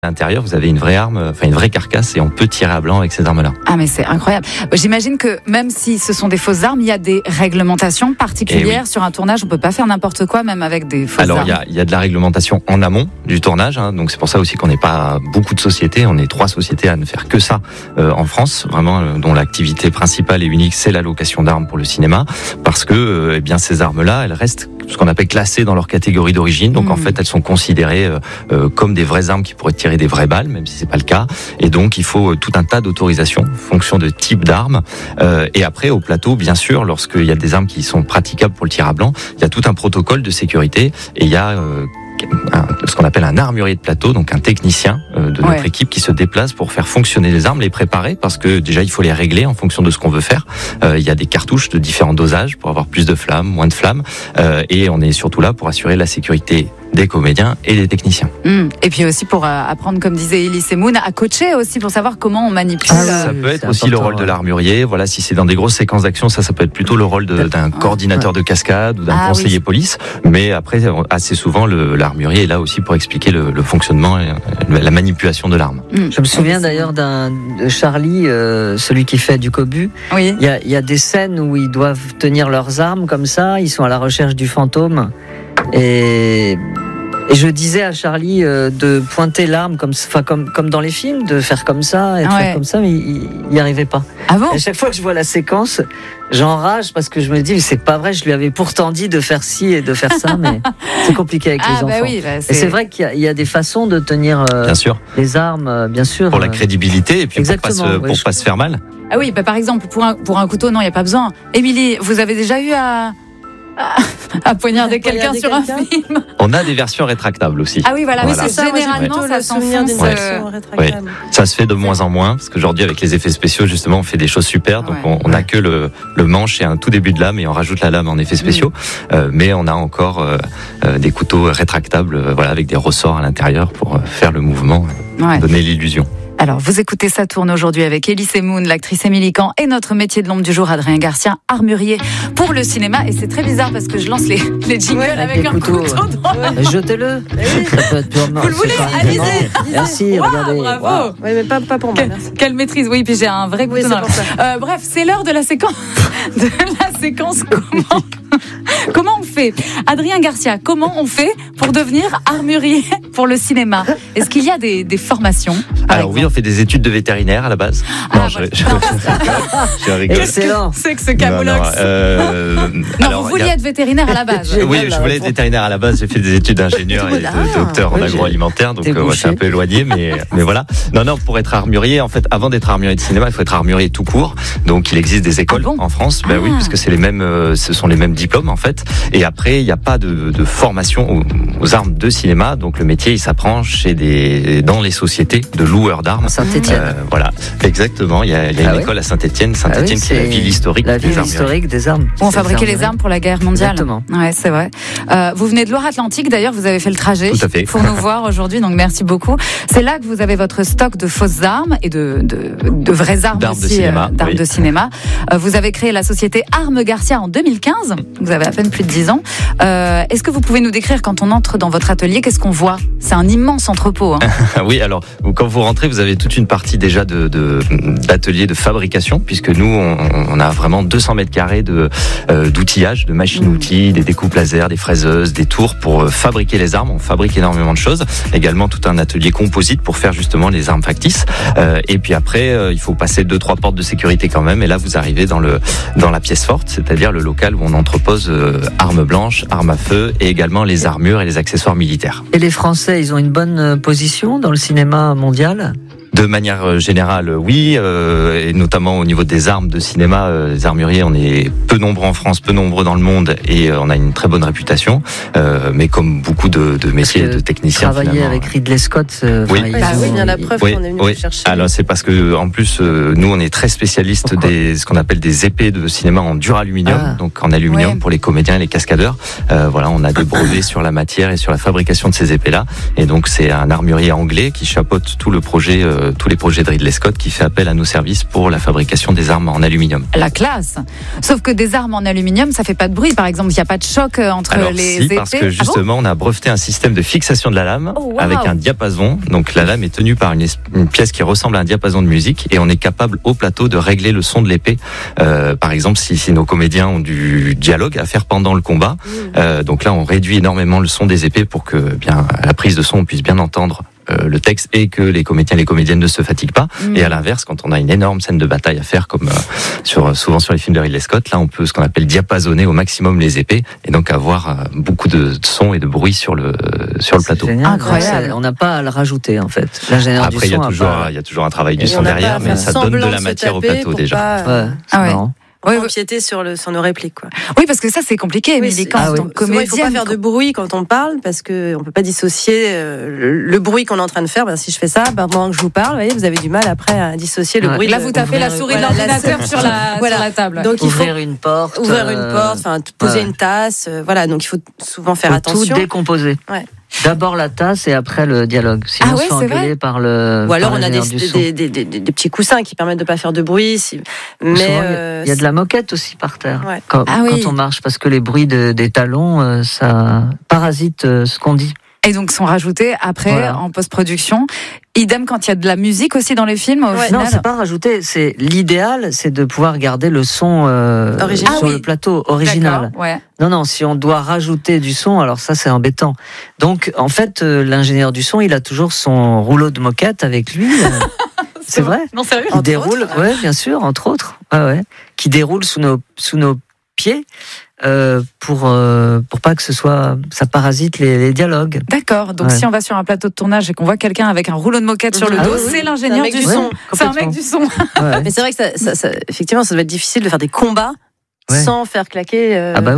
À l'intérieur, vous avez une vraie arme, enfin une vraie carcasse, et on peut tirer à blanc avec ces armes-là. Ah mais c'est incroyable. J'imagine que même si ce sont des fausses armes, il y a des réglementations particulières sur un tournage. On peut pas faire n'importe quoi, même avec des fausses armes. Alors il y a de la réglementation en amont du tournage, donc c'est pour ça aussi qu'on n'est pas beaucoup de sociétés. On est 3 sociétés à ne faire que ça en France, vraiment, dont l'activité principale et unique, c'est la location d'armes pour le cinéma, parce que eh bien ces armes-là, elles restent ce qu'on appelle classées dans leur catégorie d'origine. Donc en fait, elles sont considérées comme des vraies armes qui pourraient tirer des vraies balles, même si c'est pas le cas. Et donc il faut tout un tas d'autorisations en fonction de type d'armes. Et après au plateau, bien sûr, lorsqu'il y a des armes qui sont praticables pour le tir à blanc, il y a tout un protocole de sécurité, et il y a ce qu'on appelle un armurier de plateau, donc un technicien de notre équipe qui se déplace pour faire fonctionner les armes, les préparer, parce que déjà il faut les régler en fonction de ce qu'on veut faire. Il y a des cartouches de différents dosages pour avoir plus de flammes, moins de flammes, et on est surtout là pour assurer la sécurité des comédiens et des techniciens. Et puis aussi pour apprendre, comme disait Elise Moon, à coacher aussi pour savoir comment on manipule. Ça peut être aussi le rôle de l'armurier. Voilà, si c'est dans des grosses séquences d'action, ça peut être plutôt le rôle d'un coordinateur de cascade ou d'un conseiller police. Mais après, assez souvent, l'armurier est là aussi pour expliquer le fonctionnement et la manipulation de l'arme. Je me souviens d'ailleurs de Charlie, celui qui fait du cobu. Oui. Il y a des scènes où ils doivent tenir leurs armes comme ça. Ils sont à la recherche du fantôme. Et je disais à Charlie de pointer l'arme comme dans les films, de faire comme ça, et de faire comme ça, mais il n'y arrivait pas. Ah bon ? À chaque fois que je vois la séquence, j'enrage parce que je me dis, mais c'est pas vrai, je lui avais pourtant dit de faire ci et de faire ça, mais c'est compliqué avec les enfants. Oui, et c'est vrai qu'il y a des façons de tenir bien sûr. les armes, bien sûr. Pour la crédibilité et puis pour pas se faire mal. Ah oui, par exemple, pour un couteau, non, il n'y a pas besoin. Émilie, vous avez déjà eu à poignarder quelqu'un sur un film. On a des versions rétractables aussi. Ah oui, voilà. Oui, c'est ça. Généralement, ça s'enfonce. Ça se fait de moins en moins, parce qu'aujourd'hui, avec les effets spéciaux, justement, on fait des choses super. Donc, on n'a que le manche et un tout début de lame, et on rajoute la lame en effets spéciaux. Mais on a encore des couteaux rétractables, avec des ressorts à l'intérieur pour faire le mouvement, donner l'illusion. Alors, vous écoutez Ça tourne aujourd'hui avec Elise Moon, l'actrice Émilie Kahn, et notre métier de l'ombre du jour, Adrien Garcia, armurier pour le cinéma. Et c'est très bizarre parce que je lance les jingles avec un couteau. Jetez-le. Vous le voulez ? Allez-y. Merci, regardez. Bravo. Oui, mais pas pour moi. Quelle maîtrise. Oui, puis j'ai un vrai couteau dans la... Bref, c'est l'heure de la séquence. Comment on fait ? Adrien Garcia, comment on fait pour devenir armurier pour le cinéma ? Est-ce qu'il y a des formations ? Alors oui, on fait des études de vétérinaire à la base. Je rigole. Excellent. C'est que ce camoulox. Vous vouliez être vétérinaire à la base. Oui, je voulais être vétérinaire à la base. J'ai fait des études d'ingénieur et de docteur en agroalimentaire, donc c'est un peu éloigné, mais voilà. Non, pour être armurier, en fait, avant d'être armurier de cinéma, il faut être armurier tout court. Donc il existe des écoles en France. Oui, parce que c'est ce sont les mêmes diplômes en fait. Et après, il n'y a pas de formation aux armes de cinéma. Donc le métier, il s'apprend dans les sociétés de loueurs d'armes. Saint-Étienne. Voilà, exactement. Il y a une école à Saint-Étienne. Saint-Étienne, qui est la ville historique des armes. Où on fabriquait les armes pour la guerre mondiale. Exactement. Ouais, c'est vrai. Vous venez de Loire-Atlantique, d'ailleurs, vous avez fait le trajet pour nous voir aujourd'hui, donc merci beaucoup. C'est là que vous avez votre stock de fausses armes et de vraies armes d'armes aussi, d'armes de cinéma. Vous avez créé la société Armes Garcia en 2015. Vous avez à peine plus de 10 ans. Est-ce que vous pouvez nous décrire quand on entre dans votre atelier, qu'est-ce qu'on voit ? C'est un immense entrepôt. Oui, alors quand vous rentrez, vous avez toute une partie déjà d'atelier de fabrication, puisque nous, on a vraiment 200 mètres carrés d'outillage, de machines-outils, des découpes laser, des fraiseuses, des tours pour fabriquer les armes. On fabrique énormément de choses. Également tout un atelier composite pour faire justement les armes factices. Et puis après, il faut passer 2-3 portes de sécurité quand même. Et là, vous arrivez dans la pièce forte, c'est-à-dire le local où on entrepose armes blanches, armes à feu et également les armures et les accessoires militaires. Et les Français, ils ont une bonne position dans le cinéma mondial ? De manière générale, oui, et notamment au niveau des armes de cinéma, les armuriers, on est peu nombreux en France, peu nombreux dans le monde, et on a une très bonne réputation. Mais comme beaucoup de métiers, de techniciens, travailler avec Ridley Scott, bien la preuve qu'on est venu chercher. Alors c'est parce que en plus, nous, on est très spécialistes ce qu'on appelle des épées de cinéma en duraluminium, donc en aluminium pour les comédiens et les cascadeurs. On a des brevets sur la matière et sur la fabrication de ces épées-là, et donc c'est un armurier anglais qui chapeaute tout le projet tous les projets de Ridley Scott qui fait appel à nos services pour la fabrication des armes en aluminium. La classe. Sauf que des armes en aluminium, ça fait pas de bruit, par exemple. Il n'y a pas de choc entre les épées. Parce que justement, on a breveté un système de fixation de la lame avec un diapason. Donc la lame est tenue par une pièce qui ressemble à un diapason de musique et on est capable au plateau de régler le son de l'épée. Par exemple, si nos comédiens ont du dialogue à faire pendant le combat, donc là on réduit énormément le son des épées pour que bien à la prise de son on puisse bien entendre le texte et que les comédiens et les comédiennes ne se fatiguent pas. Et à l'inverse, quand on a une énorme scène de bataille à faire, comme souvent sur les films de Ridley Scott, là on peut ce qu'on appelle diapasonner au maximum les épées et donc avoir beaucoup de son et de bruit sur le plateau. Génial. Incroyable. On n'a pas à le rajouter en fait. L'ingénieur du son. Après il y a toujours un travail du son derrière, mais ça donne de la matière au plateau déjà. Empiéter sur nos répliques, quoi. Oui, parce que ça c'est compliqué, Émilie. Quand on comédienne, il faut pas faire de bruit quand on parle parce que on peut pas dissocier le bruit qu'on est en train de faire. Si je fais ça, pendant que je vous parle, vous avez du mal après à dissocier le bruit. Là, vous tapez la souris de l'ordinateur sur la table. Donc ouvrir une porte, poser une tasse, donc il faut souvent faire attention. Tout décomposer. Ouais. D'abord la tasse et après le dialogue. Sinon, on se fait engueuler par le. Ou alors on a des petits coussins qui permettent de pas faire de bruit. Mais il y a de la moquette aussi par terre quand on marche, parce que les bruits des talons, ça parasite ce qu'on dit. Et donc sont rajoutés après en post-production. Idem quand il y a de la musique aussi dans les films. Au final. Non, c'est pas rajouté. C'est l'idéal, c'est de pouvoir garder le son sur le plateau original. Non, si on doit rajouter du son, alors ça c'est embêtant. Donc en fait, l'ingénieur du son, il a toujours son rouleau de moquette avec lui. C'est vrai. Non, sérieux. Il déroule, bien sûr, entre autres, qui déroule sous nos pieds. Pour pas que ça parasite les dialogues. D'accord. Donc si on va sur un plateau de tournage et qu'on voit quelqu'un avec un rouleau de moquette sur le dos, c'est l'ingénieur du son. C'est un mec du son. Mais c'est vrai que ça, effectivement, ça doit être difficile de faire des combats sans faire claquer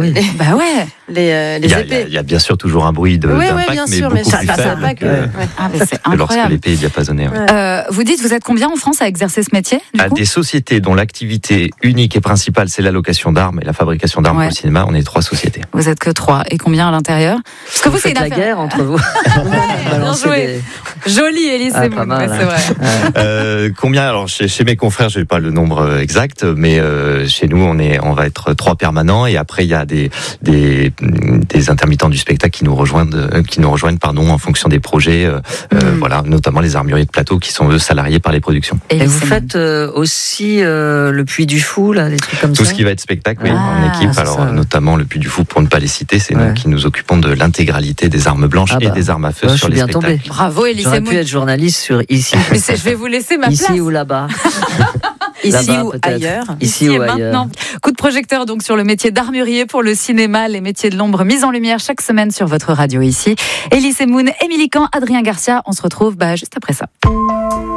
les épées. Il y a bien sûr toujours un bruit d'impact, mais beaucoup plus faible que lorsque l'épée est diapasonnée. Vous dites, vous êtes combien en France à exercer ce métier Des sociétés dont l'activité unique et principale, c'est la location d'armes et la fabrication d'armes pour le cinéma, on est 3 sociétés. Vous êtes que 3. Et combien à l'intérieur? Parce que vous faites la guerre entre vous. Bien joué. Jolie, Élise, c'est vrai. Combien? Alors, chez mes confrères, je n'ai pas le nombre exact, mais chez nous, on va être 3 permanents, et après il y a des intermittents du spectacle qui nous rejoignent en fonction des projets, notamment les armuriers de plateau qui sont eux salariés par les productions. Et vous faites aussi le Puy du Fou, là, des trucs comme ça. Tout ce qui va être spectacle, en équipe. Alors notamment le Puy du Fou, pour ne pas les citer, c'est nous qui nous occupons de l'intégralité des armes blanches et des armes à feu sur les spectacles. Tombé. Bravo, Élise. J'aurais pu être journaliste sur ici. Mais je vais vous laisser ma place. Ici ou là-bas. Ici ou ailleurs. Ici ou ailleurs. Maintenant. Coup de projecteur donc sur le métier d'armurier pour le cinéma, les métiers de l'ombre mis en lumière chaque semaine sur votre radio ici. Élise Moon, Émilie Camp, Adrien Garcia, on se retrouve juste après ça.